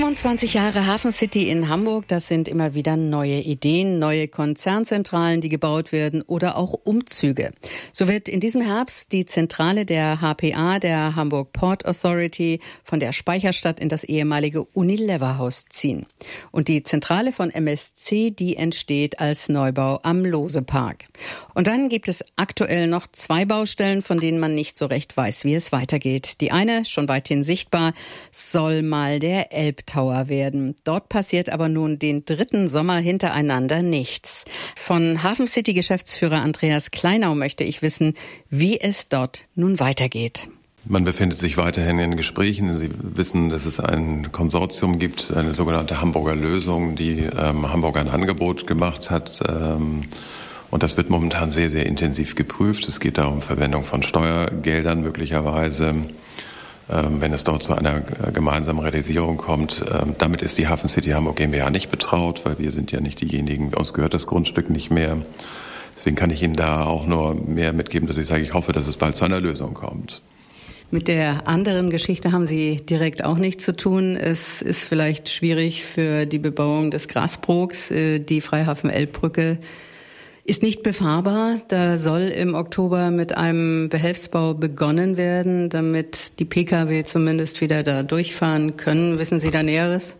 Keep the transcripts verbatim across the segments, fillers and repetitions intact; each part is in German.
fünfundzwanzig Jahre Hafen City in Hamburg, das sind immer wieder neue Ideen, neue Konzernzentralen, die gebaut werden oder auch Umzüge. So wird in diesem Herbst die Zentrale der H P A, der Hamburg Port Authority, von der Speicherstadt in das ehemalige Unilever-Haus ziehen. Und die Zentrale von M S C, die entsteht als Neubau am Lose-Park. Und dann gibt es aktuell noch zwei Baustellen, von denen man nicht so recht weiß, wie es weitergeht. Die eine, schon weithin sichtbar, soll mal der Elbtower werden. Dort passiert aber nun den dritten Sommer hintereinander nichts. Von Hafen City Geschäftsführer Andreas Kleinau möchte ich wissen, wie es dort nun weitergeht. Man befindet sich weiterhin in Gesprächen. Sie wissen, dass es ein Konsortium gibt, eine sogenannte Hamburger Lösung, die ähm, Hamburg ein Angebot gemacht hat. Ähm, und das wird momentan sehr, sehr intensiv geprüft. Es geht darum, Verwendung von Steuergeldern möglicherweise, ähm, wenn es dort zu einer gemeinsamen Realisierung kommt. Ähm, damit ist die Hafen City Hamburg GmbH nicht betraut, weil wir sind ja nicht diejenigen, uns gehört das Grundstück nicht mehr. Deswegen kann ich Ihnen da auch nur mehr mitgeben, dass ich sage, ich hoffe, dass es bald zu einer Lösung kommt. Mit der anderen Geschichte haben Sie direkt auch nichts zu tun. Es ist vielleicht schwierig für die Bebauung des Grasbroks. Die Freihafen-Elbbrücke ist nicht befahrbar. Da soll im Oktober mit einem Behelfsbau begonnen werden, damit die Pkw zumindest wieder da durchfahren können. Wissen Sie da Näheres?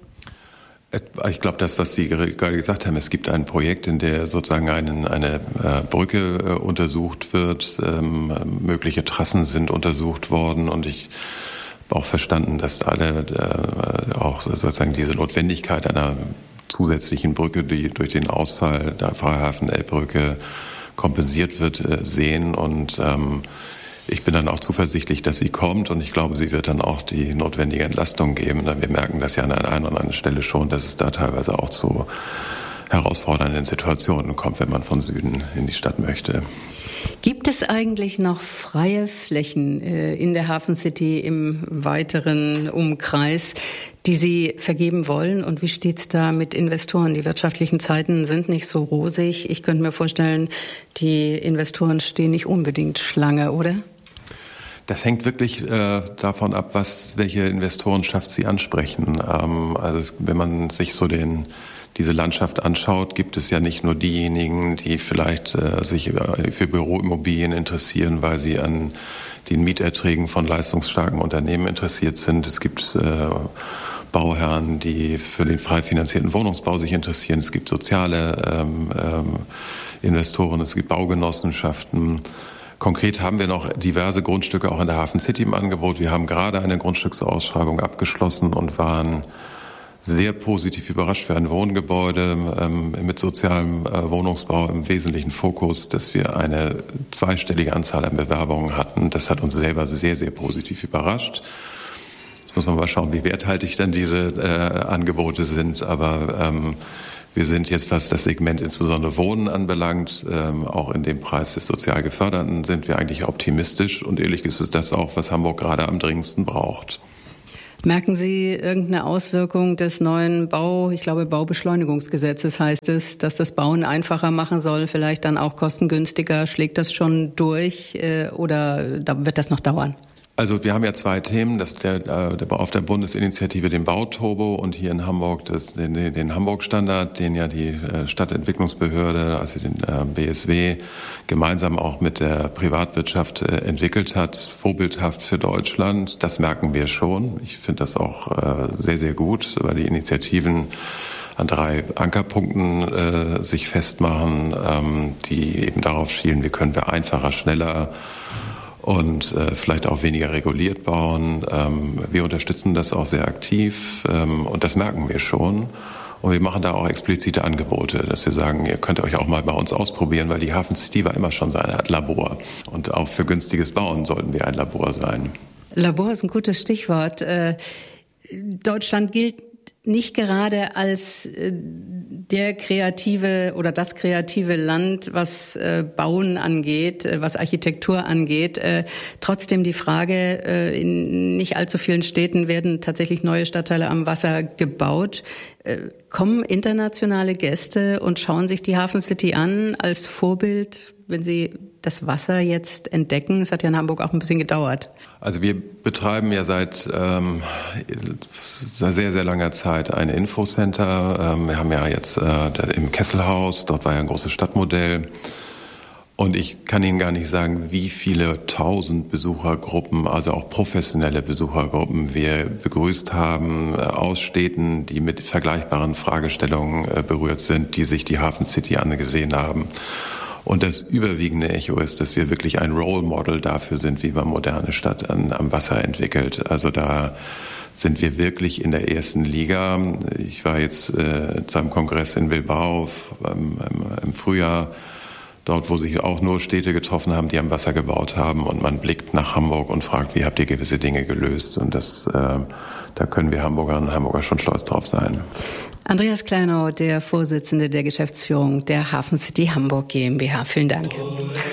Ich glaube, das, was Sie gerade gesagt haben, es gibt ein Projekt, in der sozusagen einen, eine äh, Brücke äh, untersucht wird. Ähm, mögliche Trassen sind untersucht worden und ich habe auch verstanden, dass alle äh, auch sozusagen diese Notwendigkeit einer zusätzlichen Brücke, die durch den Ausfall der Freihafen-Elbbrücke kompensiert wird, äh, sehen und ähm, ich bin dann auch zuversichtlich, dass sie kommt und ich glaube, sie wird dann auch die notwendige Entlastung geben. Wir merken das ja an einer oder anderen Stelle schon, dass es da teilweise auch zu herausfordernden Situationen kommt, wenn man von Süden in die Stadt möchte. Gibt es eigentlich noch freie Flächen in der Hafen City im weiteren Umkreis, die Sie vergeben wollen? Und wie steht's da mit Investoren? Die wirtschaftlichen Zeiten sind nicht so rosig. Ich könnte mir vorstellen, die Investoren stehen nicht unbedingt Schlange, oder? Das hängt wirklich äh, davon ab, was welche Investorenschaft Sie ansprechen. Ähm, also es, wenn man sich so den diese Landschaft anschaut, gibt es ja nicht nur diejenigen, die vielleicht äh, sich äh, für Büroimmobilien interessieren, weil sie an den Mieterträgen von leistungsstarken Unternehmen interessiert sind. Es gibt äh, Bauherren, die für den frei finanzierten Wohnungsbau sich interessieren. Es gibt soziale ähm, ähm, Investoren, es gibt Baugenossenschaften. Konkret haben wir noch diverse Grundstücke auch in der Hafen City im Angebot. Wir haben gerade eine Grundstücksausschreibung abgeschlossen und waren sehr positiv überrascht für ein Wohngebäude ähm, mit sozialem äh, Wohnungsbau im wesentlichen Fokus, dass wir eine zweistellige Anzahl an Bewerbungen hatten. Das hat uns selber sehr, sehr positiv überrascht. Jetzt muss man mal schauen, wie werthaltig dann diese äh, Angebote sind. Aber ähm, wir sind jetzt, was das Segment insbesondere Wohnen anbelangt, ähm, auch in dem Preis des sozial Geförderten sind wir eigentlich optimistisch. Und ehrlich ist es das auch, was Hamburg gerade am dringendsten braucht. Merken Sie irgendeine Auswirkung des neuen Bau, ich glaube Baubeschleunigungsgesetzes heißt es, dass das Bauen einfacher machen soll, vielleicht dann auch kostengünstiger? Schlägt das schon durch äh, oder da wird das noch dauern? Also wir haben ja zwei Themen, das der, der auf der Bundesinitiative den Bauturbo und hier in Hamburg das, den, den Hamburg-Standard, den ja die Stadtentwicklungsbehörde, also den B S W, gemeinsam auch mit der Privatwirtschaft entwickelt hat, vorbildhaft für Deutschland. Das merken wir schon. Ich finde das auch sehr, sehr gut, weil die Initiativen an drei Ankerpunkten äh, sich festmachen, ähm, die eben darauf schielen, wie können wir einfacher, schneller und äh, vielleicht auch weniger reguliert bauen. Ähm, wir unterstützen das auch sehr aktiv ähm, und das merken wir schon. Und wir machen da auch explizite Angebote, dass wir sagen, ihr könnt euch auch mal bei uns ausprobieren, weil die Hafen City war immer schon so eine Art Labor. Und auch für günstiges Bauen sollten wir ein Labor sein. Labor ist ein gutes Stichwort. Äh, Deutschland gilt nicht gerade als äh, der kreative oder das kreative Land, was äh, Bauen angeht, äh, was Architektur angeht. Äh, trotzdem die Frage, äh, in nicht allzu vielen Städten werden tatsächlich neue Stadtteile am Wasser gebaut. Äh, kommen internationale Gäste und schauen sich die Hafen City an als Vorbild? wenn Sie das Wasser jetzt entdecken? Es hat ja in Hamburg auch ein bisschen gedauert. Also wir betreiben ja seit ähm, sehr, sehr langer Zeit ein Infocenter. Ähm, wir haben ja jetzt äh, im Kesselhaus, dort war ja ein großes Stadtmodell. Und ich kann Ihnen gar nicht sagen, wie viele tausend Besuchergruppen, also auch professionelle Besuchergruppen wir begrüßt haben aus Städten, die mit vergleichbaren Fragestellungen berührt sind, die sich die Hafen City angesehen haben. Und das überwiegende Echo ist, dass wir wirklich ein Role Model dafür sind, wie man moderne Stadt an, am Wasser entwickelt. Also da sind wir wirklich in der ersten Liga. Ich war jetzt äh, zu einem Kongress in Bilbao im, im Frühjahr, dort, wo sich auch nur Städte getroffen haben, die am Wasser gebaut haben, und man blickt nach Hamburg und fragt, wie habt ihr gewisse Dinge gelöst? Und das, äh, da können wir Hamburgerinnen und Hamburger schon stolz drauf sein. Andreas Kleinau, der Vorsitzende der Geschäftsführung der Hafen City Hamburg GmbH. Vielen Dank.